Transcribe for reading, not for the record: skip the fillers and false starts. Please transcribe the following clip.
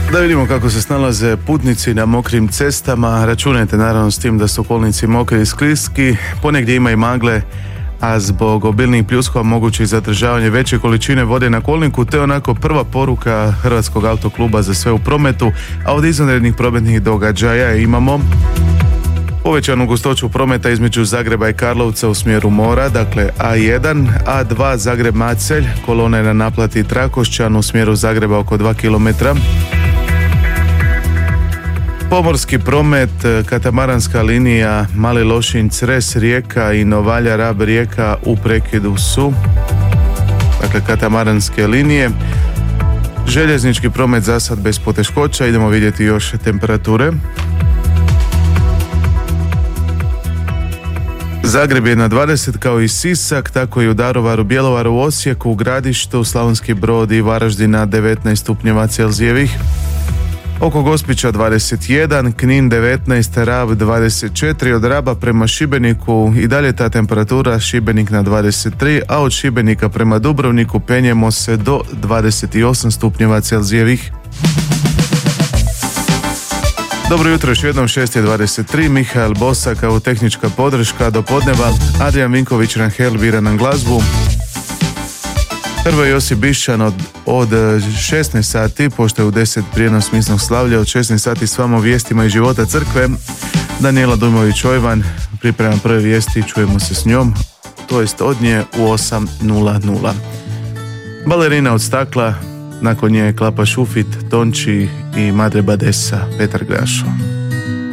Da vidimo kako se snalaze putnici na mokrim cestama. Računajte naravno s tim da su kolnici mokri i skliski, ponegdje ima i magle, a zbog obilnih pljuskova moguće i zadržavanje veće količine vode na kolniku, te onako prva poruka Hrvatskog autokluba za sve u prometu. A od izvanrednih prometnih događaja imamo povećanu gustoću prometa između Zagreba i Karlovca u smjeru mora, dakle A1, A2 Zagreb-Macelj, kolona je na naplati Trakošćan u smjeru Zagreba oko 2 km. Pomorski promet, katamaranska linija Mali Lošinj-Cres Rijeka i Novalja-Rab Rijeka u prekidu su, dakle katamaranske linije. Željeznički promet za sad bez poteškoća, idemo vidjeti još temperature. Zagreb je na 20 kao i Sisak, tako i u Daruvaru, Bjelovaru, Osijeku, Gradištu, Slavonski Brod i Varaždin na 19 stupnjeva Celzijevih. Oko Gospića 21, Knin 19, Rab 24, od Raba prema Šibeniku i dalje ta temperatura, Šibenik na 23, a od Šibenika prema Dubrovniku penjemo se do 28 stupnjeva Celzijevih. Dobro jutro, još jednom 6:23, Mihael Bosa kao tehnička podrška do podneva, Adrian Vinković Ranhel bira nam glazbu. Hrvoje Josip Bišćan od 16 sati, pošto je u 10 prijenos misnog slavlja, od 16 sati s vama o vijestima iz života crkve. Daniela Dujmović-Ojvan priprema prve vijesti, čujemo se s njom, to jest od nje u 8:00. Balerina od stakla, nakon nje Klapa Šufit, Tonči i Madre Badesa, Petar Grašo.